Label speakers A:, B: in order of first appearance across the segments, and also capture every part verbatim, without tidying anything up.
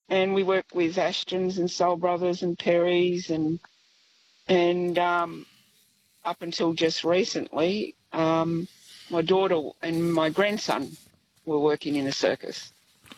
A: and we work with Ashtons and Soul Brothers and Perrys and and um, up until just recently, um, my daughter and my grandson were working in a circus.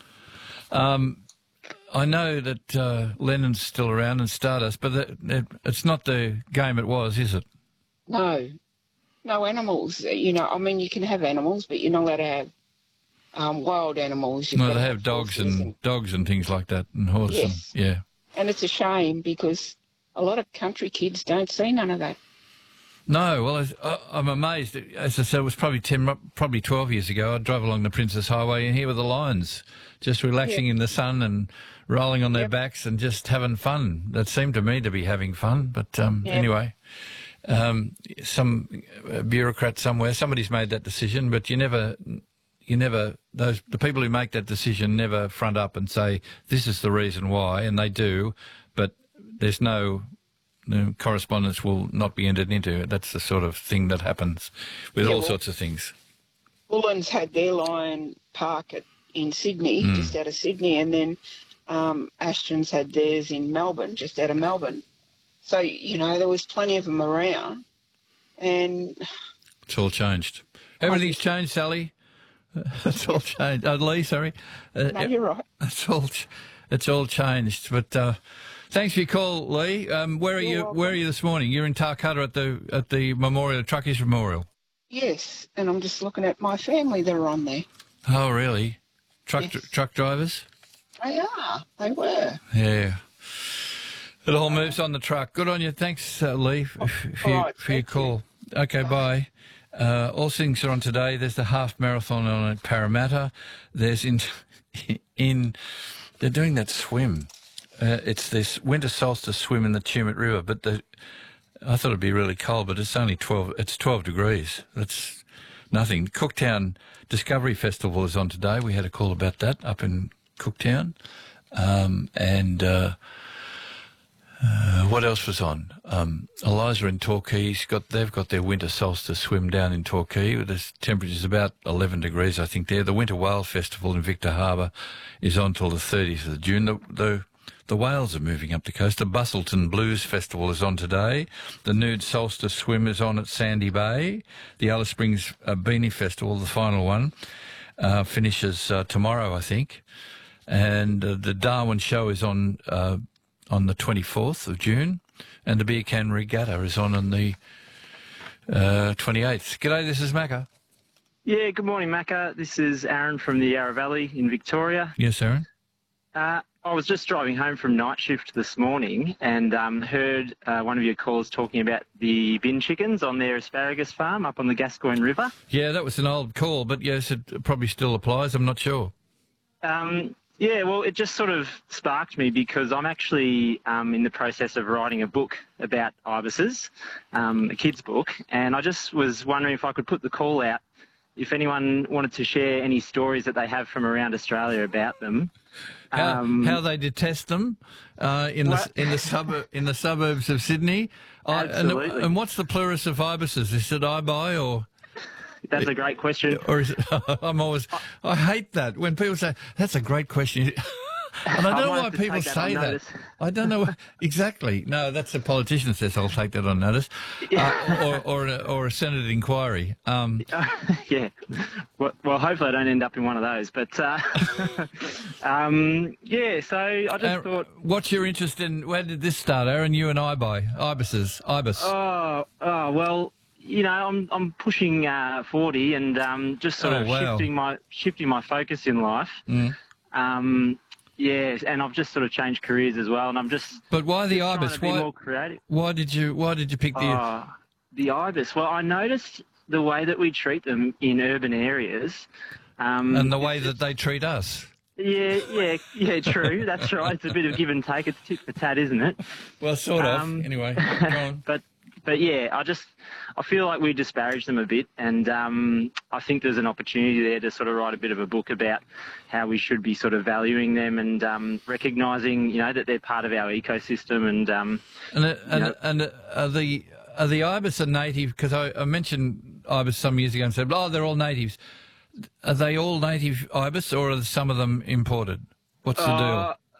B: Um, I know that uh, Lennon's still around and Stardust, but it, it, it's not the game it was, is it?
A: No, no animals. You know, I mean, you can have animals, but you're not allowed to have um, wild animals. You've
B: No,
A: got
B: they
A: to
B: have dogs
A: horses
B: and, dogs and things like that, and horses.
A: Yes.
B: And, yeah.
A: And it's a shame because a lot of country kids don't see none of that.
B: No, well, I, I'm amazed. As I said, it was probably ten, probably twelve years ago. I drove along the Princess Highway, and here were the lions, just relaxing
A: Yep.
B: in the sun and rolling on their
A: Yep.
B: backs and just having fun. That seemed to me to be having fun. But um,
A: Yep.
B: anyway, um, some bureaucrat somewhere, somebody's made that decision, but you never, you never. Those the people who make that decision never front up and say this is the reason why, and they do, but there's no. The correspondence will not be entered into. That's the sort of thing that happens with
A: Yeah,
B: all
A: well,
B: sorts of things.
A: Bullens had their lion park at, in Sydney,
B: Mm.
A: just out of Sydney, and then um, Ashtons had theirs in Melbourne, just out of Melbourne. So, you know, there was plenty of them around, and
B: It's all changed. Everything's changed, Sally. It's all changed. Uh, Lee, sorry. Uh,
A: no, you're right.
B: It's all, it's all changed. But uh, thanks for your call, Lee. Um, where are
A: You're
B: you?
A: welcome.
B: Where are you this morning? You're in Tarcutta at the at the memorial, Truckies Memorial.
A: Yes, and I'm just looking at my family that are on there.
B: Oh, really? Truck
A: Yes.
B: truck drivers.
A: They are. They were.
B: Yeah. It all moves on the truck. Good on you. Thanks, uh, Lee, f- f- for,
A: All
B: your,
A: right,
B: for your
A: thank you.
B: call. Okay, bye. Uh, all things are on today. There's the half marathon on at Parramatta. There's in in they're doing that swim. Uh, it's this winter solstice swim in the Tumut River, but the I thought it'd be really cold, but it's only twelve. It's twelve degrees. That's nothing. Cooktown Discovery Festival is on today. We had a call about that up in Cooktown, um, and. Uh, Uh, what else was on? Um, Eliza in Torquay's got they've got their winter solstice swim down in Torquay. The temperature's about eleven degrees, I think. There, the Winter Whale Festival in Victor Harbour is on till the thirtieth of June. The, the the whales are moving up the coast. The Bustleton Blues Festival is on today. The Nude Solstice Swim is on at Sandy Bay. The Alice Springs uh, Beanie Festival, the final one, uh, finishes uh, tomorrow, I think. And uh, the Darwin Show is on. Uh, on the twenty-fourth of June, and the Beer Can Regatta is on on the uh, twenty-eighth. G'day, this is Macca.
C: Yeah, good morning, Macca. This is Aaron from the Yarra Valley in Victoria.
B: Yes, Aaron?
C: Uh, I was just driving home from night shift this morning and um, heard uh, one of your callers talking about the bin chickens on their asparagus farm up on the Gascoyne River.
B: Yeah, that was an old call, but yes, it probably still applies. I'm not sure.
C: Um, yeah, well, it just sort of sparked me because I'm actually um, in the process of writing a book about ibises, um, a kid's book, and I just was wondering if I could put the call out if anyone wanted to share any stories that they have from around Australia about them.
B: How,
C: Um,
B: how they detest them uh, in the
C: What?
B: in the suburb in the suburbs of Sydney. I- and,
C: Absolutely.
B: and what's the plurus of ibises? Is it ibi or
C: That's a great question.
B: or is it? I'm always I hate that when people say that's a great question. And I
C: I
B: don't know
C: might
B: why
C: have to
B: people
C: take that on
B: say that.
C: notice.
B: I don't know exactly. No, that's a politician says I'll take that on notice, uh, or or a, or a Senate inquiry. Um,
C: Yeah. Well, well, hopefully I don't end up in one of those. But, uh, um, yeah, so I just
B: uh,
C: thought,
B: what's your interest in? Where did this start, Aaron? You and I by ibises, ibis.
C: oh, oh well, you know, I'm I'm pushing uh, forty and um, just sort
B: Oh,
C: of
B: wow.
C: shifting my shifting my focus in life.
B: Mm.
C: Um, yeah, and I've just sort of changed careers as well, and I'm just
B: But why the
C: trying
B: ibis?
C: to be
B: Why
C: more creative.
B: why did you why did you pick the?
C: Oh, the ibis. Well, I noticed the way that we treat them in urban areas. Um,
B: and the way that they treat us.
C: Yeah, yeah, yeah, true. That's right. It's a bit of give and take. It's tit for tat, isn't it?
B: Well, sort
C: Um,
B: of. Anyway, go on.
C: But, but yeah, I just, I feel like we disparage them a bit, and um, I think there's an opportunity there to sort of write a bit of a book about how we should be sort of valuing them and um, recognising, you know, that they're part of our ecosystem. And um,
B: And uh, and,
C: know-
B: and uh, are the are the ibis a native? Because I, I mentioned ibis some years ago and said, oh, they're all natives. Are they all native ibis, or are some of them imported? What's the
C: uh,
B: deal?